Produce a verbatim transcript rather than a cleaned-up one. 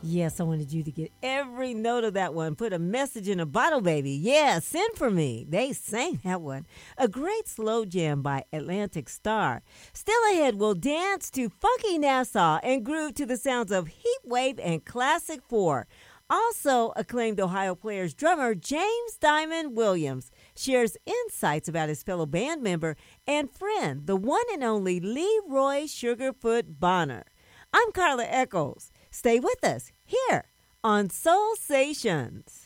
Yes, I wanted you to get every note of that one. Put a message in a bottle, baby. Yeah, send for me. They sang that one. A great slow jam by Atlantic Star. Still ahead, we'll dance to Funky Nassau and groove to the sounds of Heat Wave and Classic four. Also, acclaimed Ohio Players drummer James Diamond Williams shares insights about his fellow band member and friend, the one and only Leroy Sugarfoot Bonner. I'm Carla Echols. Stay with us here on Soul Stations.